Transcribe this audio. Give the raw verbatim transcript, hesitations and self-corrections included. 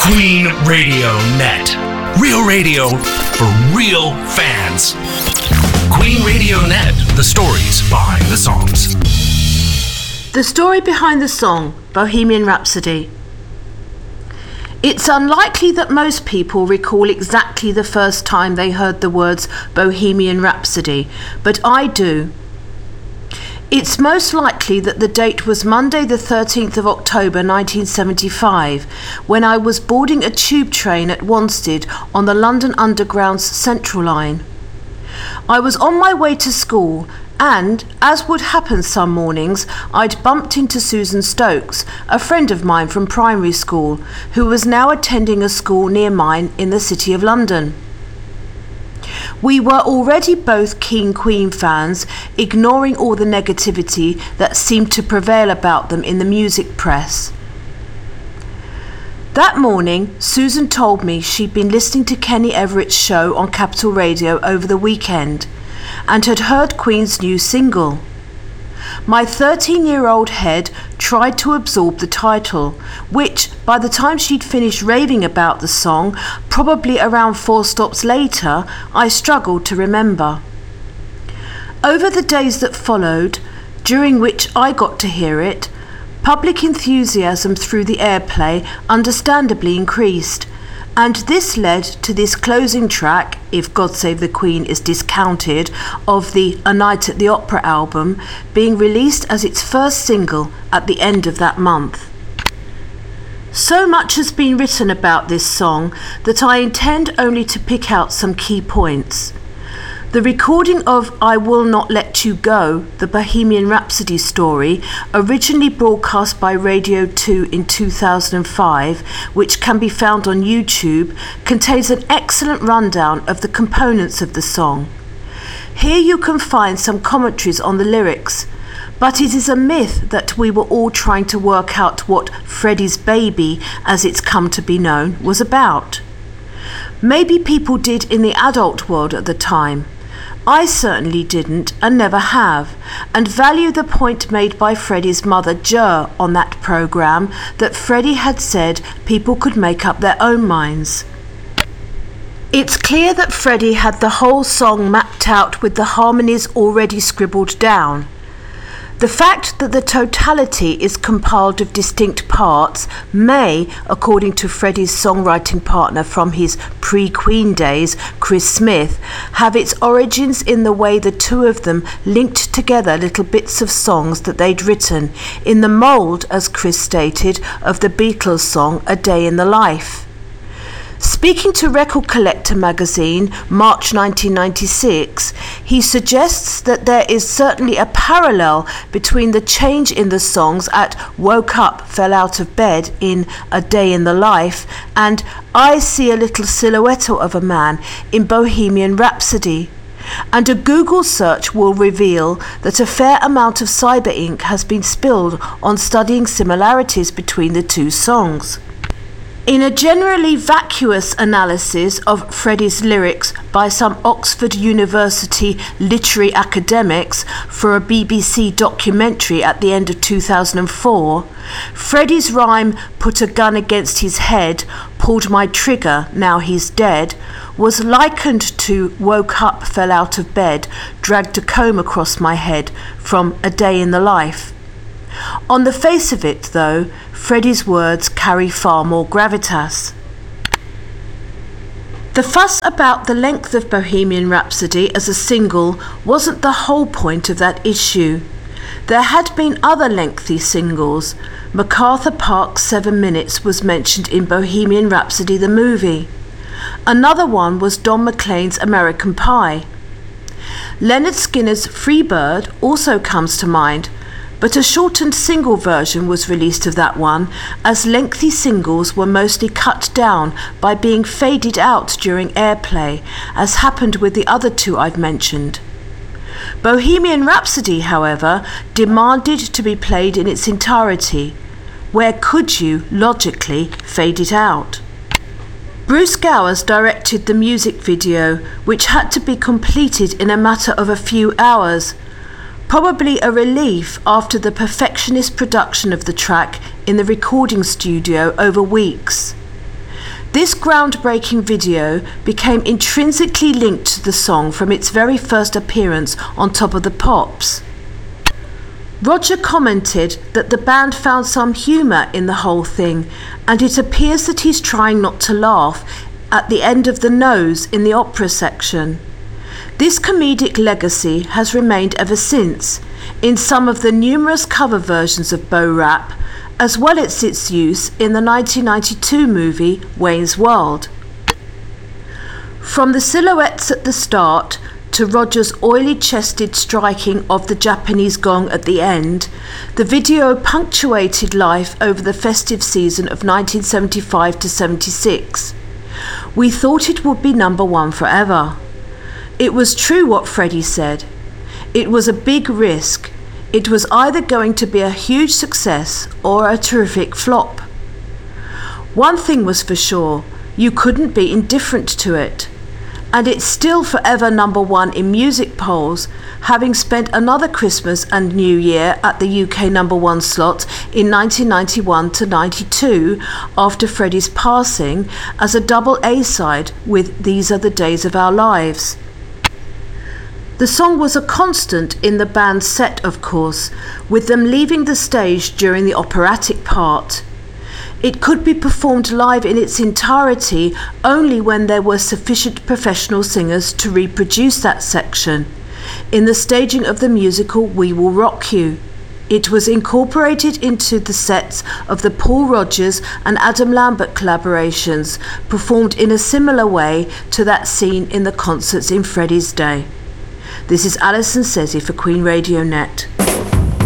Queen Radio Net. Real radio for real fans. Queen Radio Net. The stories behind the songs. The story behind the song, Bohemian Rhapsody. It's unlikely that most people recall exactly the first time they heard the words Bohemian Rhapsody, but I do. It's most likely that the date was Monday the thirteenth of October nineteen seventy-five, when I was boarding a tube train at Wanstead on the London Underground's Central Line. I was on my way to school and, as would happen some mornings, I'd bumped into Susan Stokes, a friend of mine from primary school, who was now attending a school near mine in the City of London. We were already both keen Queen fans, ignoring all the negativity that seemed to prevail about them in the music press. That morning, Susan told me she'd been listening to Kenny Everett's show on Capital Radio over the weekend and had heard Queen's new single. My thirteen-year-old head tried to absorb the title, which, by the time she'd finished raving about the song, probably around four stops later, I struggled to remember. Over the days that followed, during which I got to hear it, public enthusiasm through the airplay understandably increased, and this led to this closing track, if God Save the Queen is discounted, of the A Night at the Opera album, being released as its first single at the end of that month. So much has been written about this song that I intend only to pick out some key points. The recording of I Will Not Let You Go, the Bohemian Rhapsody story, originally broadcast by Radio two in two thousand five, which can be found on YouTube, contains an excellent rundown of the components of the song. Here you can find some commentaries on the lyrics, but it is a myth that we were all trying to work out what Freddie's Baby, as it's come to be known, was about. Maybe people did in the adult world at the time. I certainly didn't and never have, and value the point made by Freddie's mother Jer on that programme that Freddie had said people could make up their own minds. It's clear that Freddie had the whole song mapped out with the harmonies already scribbled down. The fact that the totality is compiled of distinct parts may, according to Freddie's songwriting partner from his pre-Queen days, Chris Smith, have its origins in the way the two of them linked together little bits of songs that they'd written, in the mould, as Chris stated, of the Beatles song A Day in the Life. Speaking to Record Collector magazine, March nineteen ninety-six, he suggests that there is certainly a parallel between the change in the songs at Woke Up, Fell Out of Bed in A Day in the Life and I See a Little Silhouette of a Man in Bohemian Rhapsody. And a Google search will reveal that a fair amount of cyber ink has been spilled on studying similarities between the two songs. In a generally vacuous analysis of Freddie's lyrics by some Oxford University literary academics for a B B C documentary at the end of two thousand four, Freddie's rhyme, put a gun against his head, pulled my trigger, now he's dead, was likened to woke up, fell out of bed, dragged a comb across my head from A Day in the Life. On the face of it, though, Freddie's words carry far more gravitas. The fuss about the length of Bohemian Rhapsody as a single wasn't the whole point of that issue. There had been other lengthy singles. MacArthur Park's Seven Minutes was mentioned in Bohemian Rhapsody the movie. Another one was Don McLean's American Pie. Leonard Skinner's Freebird also comes to mind, but a shortened single version was released of that one, as lengthy singles were mostly cut down by being faded out during airplay, as happened with the other two I've mentioned. Bohemian Rhapsody, however, demanded to be played in its entirety. Where could you, logically, fade it out? Bruce Gowers directed the music video, which had to be completed in a matter of a few hours, probably a relief after the perfectionist production of the track in the recording studio over weeks. This groundbreaking video became intrinsically linked to the song from its very first appearance on Top of the Pops. Roger commented that the band found some humour in the whole thing, and it appears that he's trying not to laugh at the end of the nose in the opera section. This comedic legacy has remained ever since, in some of the numerous cover versions of Bo Rap, as well as its use in the nineteen ninety-two movie Wayne's World. From the silhouettes at the start to Roger's oily-chested striking of the Japanese gong at the end, the video punctuated life over the festive season of nineteen seventy-five to seventy-six. We thought it would be number one forever. It was true what Freddie said. It was a big risk. It was either going to be a huge success or a terrific flop. One thing was for sure, you couldn't be indifferent to it. And it's still forever number one in music polls, having spent another Christmas and New Year at the U K number one slot in nineteen ninety-one to ninety-two after Freddie's passing as a double A-side with These Are the Days of Our Lives. The song was a constant in the band's set, of course, with them leaving the stage during the operatic part. It could be performed live in its entirety only when there were sufficient professional singers to reproduce that section. In the staging of the musical We Will Rock You, it was incorporated into the sets of the Paul Rodgers and Adam Lambert collaborations, performed in a similar way to that seen in the concerts in Freddie's day. This is Alison Sezzi for Queen Radio Net.